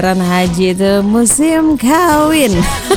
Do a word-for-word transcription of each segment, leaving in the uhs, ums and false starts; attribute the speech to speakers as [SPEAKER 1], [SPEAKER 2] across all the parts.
[SPEAKER 1] Ran haji itu musim kawin.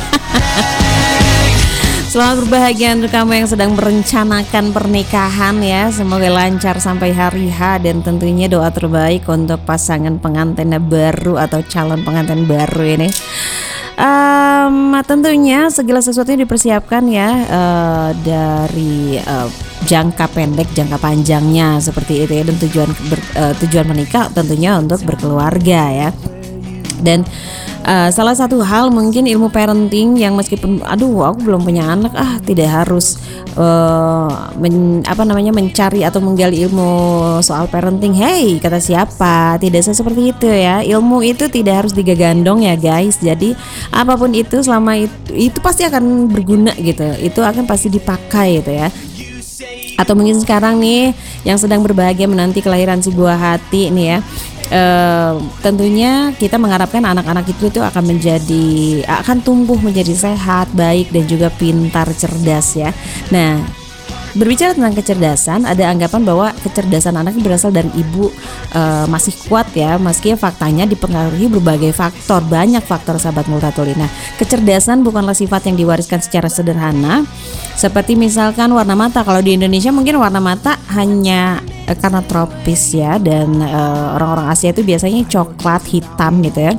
[SPEAKER 1] Selamat berbahagia untuk kamu yang sedang merencanakan pernikahan ya. Semoga lancar sampai hari H. Dan tentunya doa terbaik untuk pasangan pengantin baru atau calon pengantin baru ini. um, Tentunya segala sesuatunya dipersiapkan ya, uh, dari uh, jangka pendek, jangka panjangnya seperti itu ya. Dan tujuan ber, uh, tujuan menikah tentunya untuk berkeluarga ya. Dan Uh, salah satu hal mungkin ilmu parenting yang meskipun aduh aku belum punya anak, ah tidak harus uh, men, apa namanya mencari atau menggali ilmu soal parenting. Hey, kata siapa? Tidak seperti itu ya. Ilmu itu tidak harus digagandong ya guys. Jadi apapun itu selama itu itu pasti akan berguna gitu. Itu akan pasti dipakai gitu ya. Atau mungkin sekarang nih yang sedang berbahagia menanti kelahiran si buah hati nih ya. Uh, tentunya kita mengharapkan anak-anak itu itu akan menjadi akan tumbuh menjadi sehat, baik dan juga pintar, cerdas ya. Nah, berbicara tentang kecerdasan, ada anggapan bahwa kecerdasan anak berasal dari ibu uh, masih kuat ya, meski faktanya dipengaruhi berbagai faktor, banyak faktor sahabat Multatuli. Nah, kecerdasan bukanlah sifat yang diwariskan secara sederhana, seperti misalkan warna mata. Kalau di Indonesia mungkin warna mata hanya uh, karena tropis ya, dan uh, orang-orang Asia itu biasanya coklat hitam gitu ya.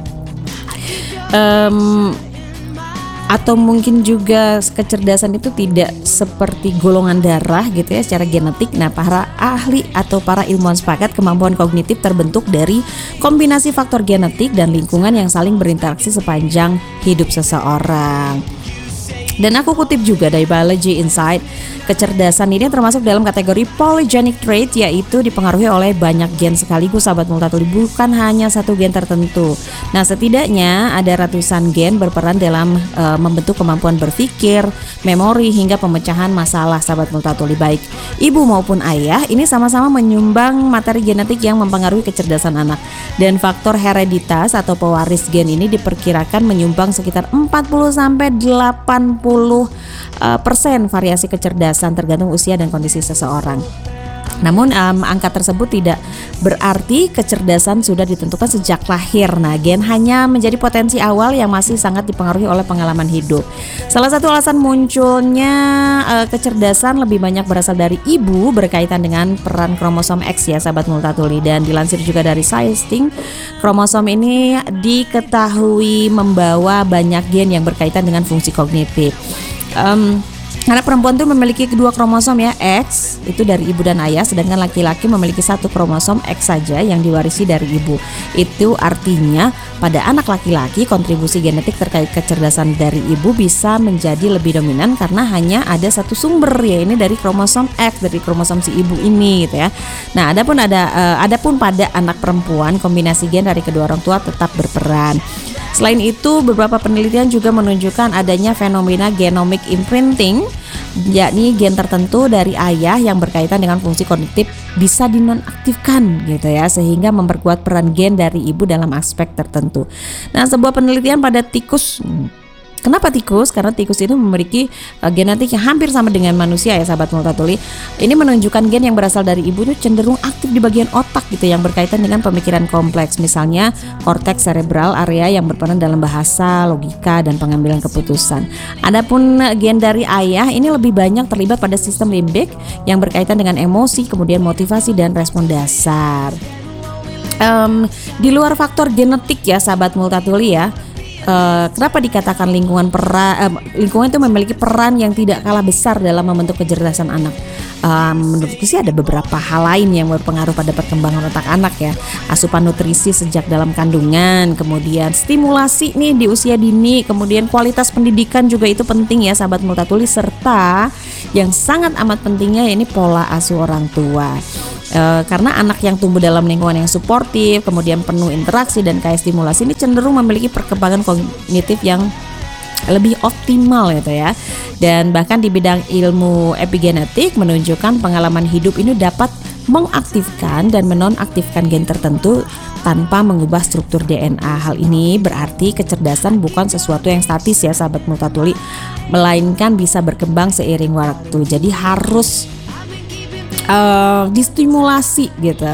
[SPEAKER 1] Um, Atau mungkin juga kecerdasan itu tidak seperti golongan darah gitu ya secara genetik. Nah, para ahli atau para ilmuwan sepakat kemampuan kognitif terbentuk dari kombinasi faktor genetik dan lingkungan yang saling berinteraksi sepanjang hidup seseorang. Dan aku kutip juga dari Biology Insight, kecerdasan ini termasuk dalam kategori polygenic trait, yaitu dipengaruhi oleh banyak gen sekaligus sahabat Multatuli, bukan hanya satu gen tertentu. Nah, setidaknya ada ratusan gen berperan dalam uh, membentuk kemampuan berpikir, memori hingga pemecahan masalah sahabat Multatuli. Baik ibu maupun ayah ini sama-sama menyumbang materi genetik yang mempengaruhi kecerdasan anak. Dan faktor hereditas atau pewaris gen ini diperkirakan menyumbang sekitar empat puluh sampai delapan puluh persen variasi kecerdasan tergantung usia dan kondisi seseorang. Namun um, angka tersebut tidak berarti kecerdasan sudah ditentukan sejak lahir. Nah, gen hanya menjadi potensi awal yang masih sangat dipengaruhi oleh pengalaman hidup. Salah satu alasan munculnya uh, kecerdasan lebih banyak berasal dari ibu berkaitan dengan peran kromosom X ya sahabat Multatuli. Dan dilansir juga dari Scientisting, kromosom ini diketahui membawa banyak gen yang berkaitan dengan fungsi kognitif. Um, Karena perempuan tuh memiliki kedua kromosom ya, X itu dari ibu dan ayah, sedangkan laki-laki memiliki satu kromosom X saja yang diwarisi dari ibu. Itu artinya pada anak laki-laki kontribusi genetik terkait kecerdasan dari ibu bisa menjadi lebih dominan karena hanya ada satu sumber, ya ini dari kromosom X, dari kromosom si ibu ini gitu ya. Nah, adapun ada uh, adapun pada anak perempuan kombinasi gen dari kedua orang tua tetap berperan. Selain itu, beberapa penelitian juga menunjukkan adanya fenomena genomic imprinting, yakni gen tertentu dari ayah yang berkaitan dengan fungsi kognitif bisa dinonaktifkan gitu ya, sehingga memperkuat peran gen dari ibu dalam aspek tertentu. Nah, sebuah penelitian pada tikus. Kenapa tikus? Karena tikus itu memiliki uh, genetik yang hampir sama dengan manusia ya sahabat Multatuli. Ini menunjukkan gen yang berasal dari ibu itu cenderung aktif di bagian otak gitu yang berkaitan dengan pemikiran kompleks. Misalnya korteks cerebral, area yang berperan dalam bahasa, logika, dan pengambilan keputusan. Adapun gen dari ayah ini lebih banyak terlibat pada sistem limbik yang berkaitan dengan emosi, kemudian motivasi dan respon dasar. Um, di luar faktor genetik ya sahabat Multatuli ya. Uh, kenapa dikatakan lingkungan peran uh, lingkungan itu memiliki peran yang tidak kalah besar dalam membentuk kecerdasan anak? Uh, menurutku sih ada beberapa hal lain yang berpengaruh pada perkembangan otak anak ya. Asupan nutrisi sejak dalam kandungan, kemudian stimulasi nih di usia dini, kemudian kualitas pendidikan juga itu penting ya sahabat Multatuli, serta yang sangat amat pentingnya ya ini pola asuh orang tua. E, karena anak yang tumbuh dalam lingkungan yang suportif, kemudian penuh interaksi dan kaya stimulasi ini cenderung memiliki perkembangan kognitif yang lebih optimal gitu ya. Dan bahkan di bidang ilmu epigenetik menunjukkan pengalaman hidup ini dapat mengaktifkan dan menonaktifkan gen tertentu tanpa mengubah struktur D N A. Hal ini berarti kecerdasan bukan sesuatu yang statis ya sahabat Multatuli, melainkan bisa berkembang seiring waktu. Jadi harus Uh, distimulasi gitu.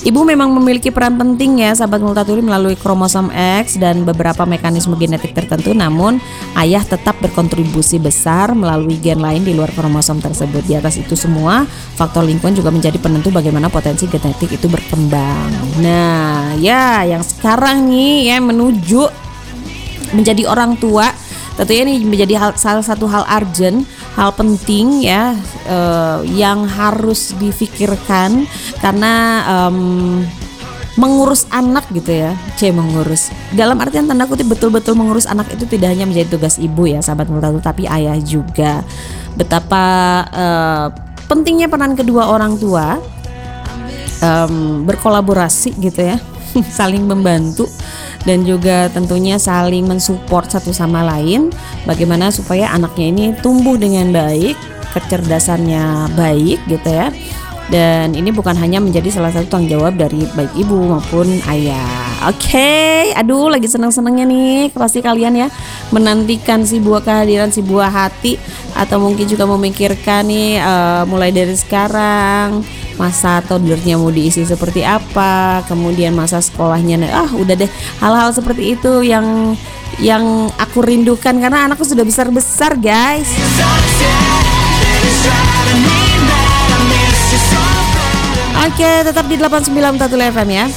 [SPEAKER 1] Ibu memang memiliki peran penting ya sahabat Multatuli melalui kromosom X dan beberapa mekanisme genetik tertentu, namun ayah tetap berkontribusi besar melalui gen lain di luar kromosom tersebut. Di atas itu semua, faktor lingkungan juga menjadi penentu bagaimana potensi genetik itu berkembang. Nah, ya yang sekarang nih ya menuju menjadi orang tua, tentunya ini menjadi hal, salah satu hal urgent, hal penting ya eh, yang harus difikirkan karena um, mengurus anak gitu ya, c mengurus dalam artian tanda kutip betul-betul mengurus anak itu tidak hanya menjadi tugas ibu ya sahabat Multatuli, tapi ayah juga. Betapa uh, pentingnya peran kedua orang tua um, berkolaborasi gitu ya, saling membantu dan juga tentunya saling mensupport satu sama lain bagaimana supaya anaknya ini tumbuh dengan baik, kecerdasannya baik gitu ya. Dan ini bukan hanya menjadi salah satu tanggung jawab dari baik ibu maupun ayah. Oke, okay. Aduh lagi seneng-senengnya nih pasti kalian ya menantikan si buah kehadiran si buah hati, atau mungkin juga memikirkan nih uh, mulai dari sekarang masa toddlernya mau diisi seperti apa, kemudian masa sekolahnya. Ah udah deh, hal-hal seperti itu yang yang aku rindukan karena anakku sudah besar-besar guys. Oke, tetap di delapan puluh sembilan koma satu F M ya.